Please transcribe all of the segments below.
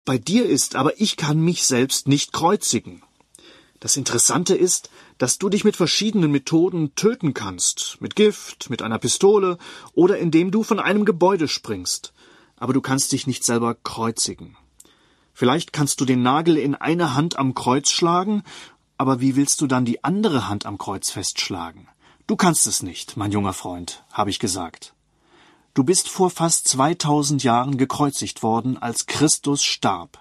bei dir ist, aber ich kann mich selbst nicht kreuzigen. Das Interessante ist, dass du dich mit verschiedenen Methoden töten kannst. Mit Gift, mit einer Pistole oder indem du von einem Gebäude springst. Aber du kannst dich nicht selber kreuzigen. Vielleicht kannst du den Nagel in eine Hand am Kreuz schlagen, aber wie willst du dann die andere Hand am Kreuz festschlagen? Du kannst es nicht, mein junger Freund, habe ich gesagt. Du bist vor fast 2000 Jahren gekreuzigt worden, als Christus starb.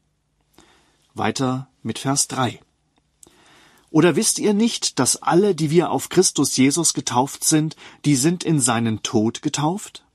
Weiter mit Vers 3. Oder wisst ihr nicht, dass alle, die wir auf Christus Jesus getauft sind, die sind in seinen Tod getauft?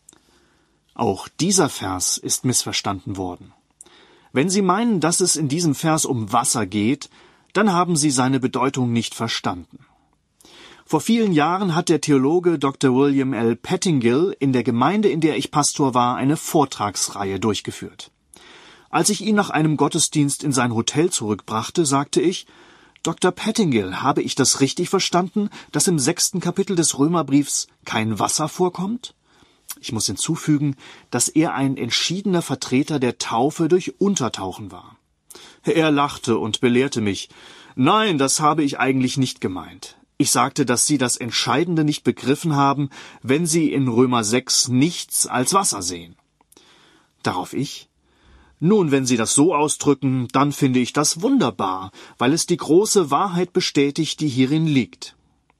Auch dieser Vers ist missverstanden worden. Wenn Sie meinen, dass es in diesem Vers um Wasser geht, dann haben Sie seine Bedeutung nicht verstanden. Vor vielen Jahren hat der Theologe Dr. William L. Pettingill in der Gemeinde, in der ich Pastor war, eine Vortragsreihe durchgeführt. Als ich ihn nach einem Gottesdienst in sein Hotel zurückbrachte, sagte ich: Dr. Pettingill, habe ich das richtig verstanden, dass im 6. Kapitel des Römerbriefs kein Wasser vorkommt? Ich muss hinzufügen, dass er ein entschiedener Vertreter der Taufe durch Untertauchen war. Er lachte und belehrte mich: Nein, das habe ich eigentlich nicht gemeint. Ich sagte, dass Sie das Entscheidende nicht begriffen haben, wenn Sie in Römer 6 nichts als Wasser sehen. Darauf ich: Nun, wenn Sie das so ausdrücken, dann finde ich das wunderbar, weil es die große Wahrheit bestätigt, die hierin liegt.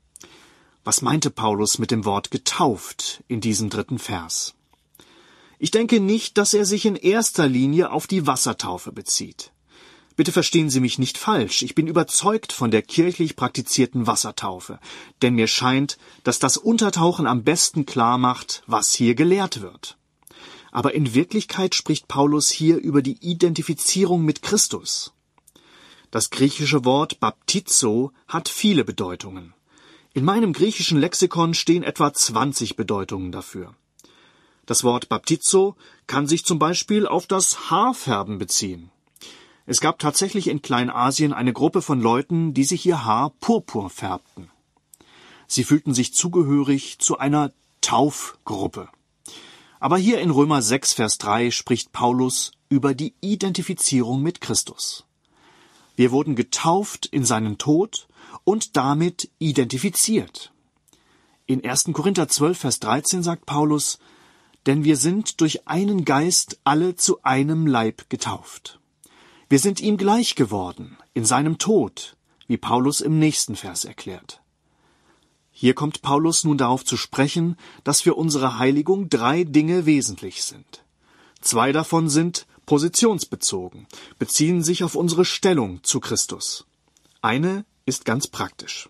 Was meinte Paulus mit dem Wort getauft in diesem 3. Vers? Ich denke nicht, dass er sich in erster Linie auf die Wassertaufe bezieht. Bitte verstehen Sie mich nicht falsch, ich bin überzeugt von der kirchlich praktizierten Wassertaufe, denn mir scheint, dass das Untertauchen am besten klar macht, was hier gelehrt wird. Aber in Wirklichkeit spricht Paulus hier über die Identifizierung mit Christus. Das griechische Wort baptizo hat viele Bedeutungen. In meinem griechischen Lexikon stehen etwa 20 Bedeutungen dafür. Das Wort baptizo kann sich zum Beispiel auf das Haarfärben beziehen. Es gab tatsächlich in Kleinasien eine Gruppe von Leuten, die sich ihr Haar purpur färbten. Sie fühlten sich zugehörig zu einer Taufgruppe. Aber hier in Römer 6, Vers 3 spricht Paulus über die Identifizierung mit Christus. Wir wurden getauft in seinen Tod und damit identifiziert. In 1. Korinther 12, Vers 13 sagt Paulus: Denn wir sind durch einen Geist alle zu einem Leib getauft. Wir sind ihm gleich geworden, in seinem Tod, wie Paulus im nächsten Vers erklärt. Hier kommt Paulus nun darauf zu sprechen, dass für unsere Heiligung 3 Dinge wesentlich sind. 2 davon sind positionsbezogen, beziehen sich auf unsere Stellung zu Christus. Eine ist ganz praktisch.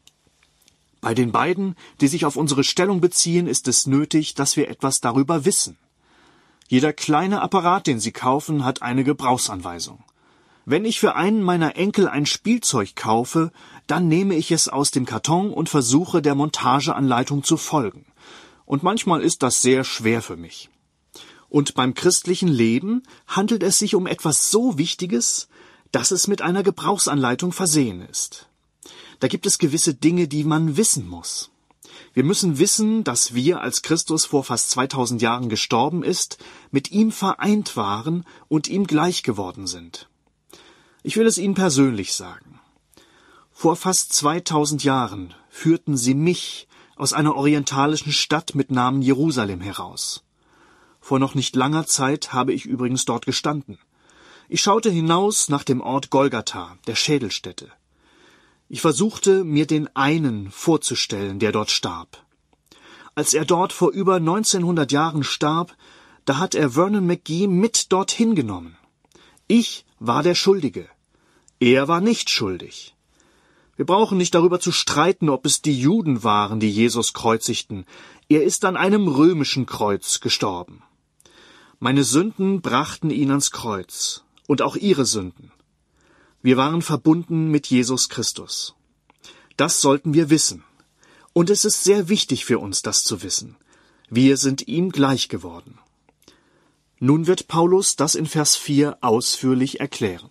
Bei den beiden, die sich auf unsere Stellung beziehen, ist es nötig, dass wir etwas darüber wissen. Jeder kleine Apparat, den Sie kaufen, hat eine Gebrauchsanweisung. Wenn ich für einen meiner Enkel ein Spielzeug kaufe, dann nehme ich es aus dem Karton und versuche, der Montageanleitung zu folgen. Und manchmal ist das sehr schwer für mich. Und beim christlichen Leben handelt es sich um etwas so Wichtiges, dass es mit einer Gebrauchsanleitung versehen ist. Da gibt es gewisse Dinge, die man wissen muss. Wir müssen wissen, dass wir, als Christus vor fast 2000 Jahren gestorben ist, mit ihm vereint waren und ihm gleich geworden sind. Ich will es Ihnen persönlich sagen. Vor fast 2000 Jahren führten sie mich aus einer orientalischen Stadt mit Namen Jerusalem heraus. Vor noch nicht langer Zeit habe ich übrigens dort gestanden. Ich schaute hinaus nach dem Ort Golgatha, der Schädelstätte. Ich versuchte, mir den einen vorzustellen, der dort starb. Als er dort vor über 1900 Jahren starb, da hat er Vernon McGee mit dorthin genommen. Ich war der Schuldige. Er war nicht schuldig. Wir brauchen nicht darüber zu streiten, ob es die Juden waren, die Jesus kreuzigten. Er ist an einem römischen Kreuz gestorben. Meine Sünden brachten ihn ans Kreuz, und auch ihre Sünden. Wir waren verbunden mit Jesus Christus. Das sollten wir wissen. Und es ist sehr wichtig für uns, das zu wissen. Wir sind ihm gleich geworden. Nun wird Paulus das in Vers 4 ausführlich erklären.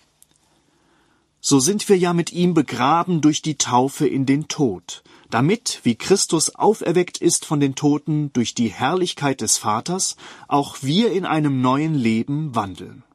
So sind wir ja mit ihm begraben durch die Taufe in den Tod, damit, wie Christus auferweckt ist von den Toten durch die Herrlichkeit des Vaters, auch wir in einem neuen Leben wandeln.